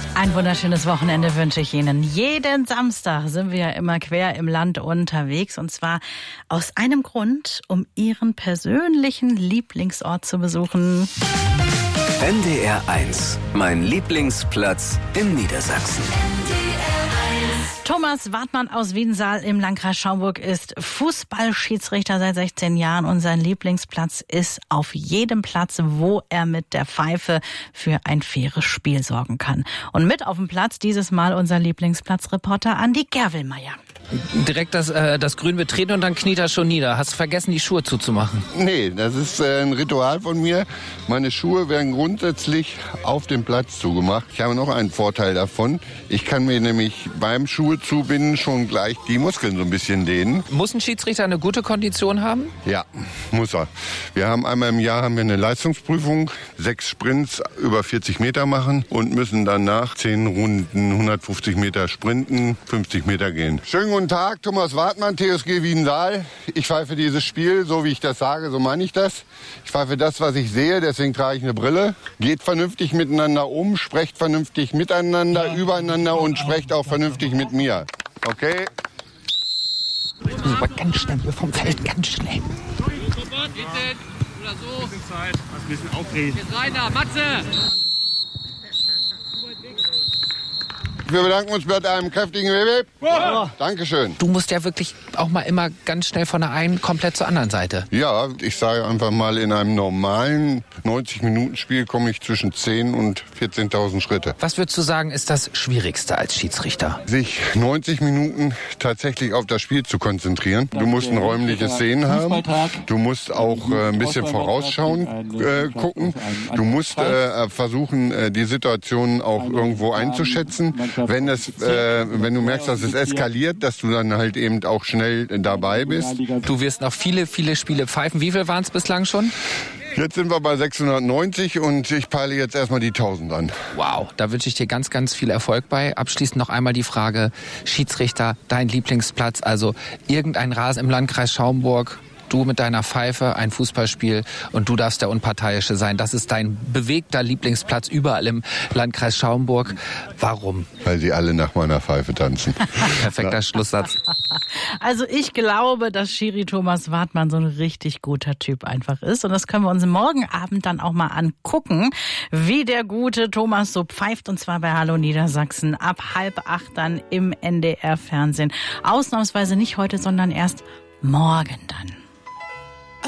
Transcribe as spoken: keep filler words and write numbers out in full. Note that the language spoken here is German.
Ein wunderschönes Wochenende wünsche ich Ihnen. Jeden Samstag sind wir ja immer quer im Land unterwegs. Und zwar aus einem Grund, um Ihren persönlichen Lieblingsort zu besuchen. N D R eins, mein Lieblingsplatz in Niedersachsen. Thomas Wartmann aus Wiedensaal im Landkreis Schaumburg ist Fußballschiedsrichter seit sechzehn Jahren und sein Lieblingsplatz ist auf jedem Platz, wo er mit der Pfeife für ein faires Spiel sorgen kann. Und mit auf dem Platz dieses Mal unser Lieblingsplatzreporter Andi Gerwelmeier. Direkt das, äh, das Grün betreten und dann kniet er schon nieder. Hast vergessen, die Schuhe zuzumachen? Nee, das ist äh, ein Ritual von mir. Meine Schuhe werden grundsätzlich auf dem Platz zugemacht. Ich habe noch einen Vorteil davon. Ich kann mir nämlich beim Schuhe zubinden schon gleich die Muskeln so ein bisschen dehnen. Muss ein Schiedsrichter eine gute Kondition haben? Ja, muss er. Wir haben einmal im Jahr haben wir eine Leistungsprüfung, sechs Sprints über vierzig Meter machen und müssen danach zehn Runden hundertfünfzig Meter sprinten, fünfzig Meter gehen. Schönen guten Tag, Thomas Wartmann, T S G Wiedensaal. Ich pfeife dieses Spiel, so wie ich das sage, so meine ich das. Ich pfeife das, was ich sehe, deswegen trage ich eine Brille. Geht vernünftig miteinander um, sprecht vernünftig miteinander, übereinander und sprecht auch vernünftig mit mir. Okay? Aber ganz schnell hier vom Feld, ganz schnell. Oder so. Bisschen Zeit, ein bisschen aufregen. Jetzt rein da, Matze! Wir bedanken uns mit einem kräftigen Wehweh. Ja. Dankeschön. Du musst ja wirklich auch mal immer ganz schnell von der einen komplett zur anderen Seite. Ja, ich sage einfach mal, in einem normalen neunzig-Minuten-Spiel komme ich zwischen zehn und vierzehntausend Schritte. Was würdest du sagen, ist das Schwierigste als Schiedsrichter? Sich neunzig Minuten tatsächlich auf das Spiel zu konzentrieren. Du musst ein räumliches Sehen haben. Du musst auch äh, ein bisschen vorausschauend äh, gucken. Du musst äh, versuchen, äh, die Situation auch irgendwo einzuschätzen. Wenn es, äh, wenn du merkst, dass es eskaliert, dass du dann halt eben auch schnell dabei bist. Du wirst noch viele, viele Spiele pfeifen. Wie viel waren es bislang schon? Jetzt sind wir bei sechshundertneunzig und ich peile jetzt erstmal die tausend an. Wow, da wünsche ich dir ganz, ganz viel Erfolg bei. Abschließend noch einmal die Frage, Schiedsrichter, dein Lieblingsplatz, also irgendein Rasen im Landkreis Schaumburg. Du mit deiner Pfeife, ein Fußballspiel und du darfst der Unparteiische sein. Das ist dein bewegter Lieblingsplatz überall im Landkreis Schaumburg. Warum? Weil sie alle nach meiner Pfeife tanzen. Perfekter Schlusssatz. Also ich glaube, dass Schiri Thomas Wartmann so ein richtig guter Typ einfach ist. Und das können wir uns morgen Abend dann auch mal angucken, wie der gute Thomas so pfeift. Und zwar bei Hallo Niedersachsen ab halb acht dann im N D R-Fernsehen. Ausnahmsweise nicht heute, sondern erst morgen dann.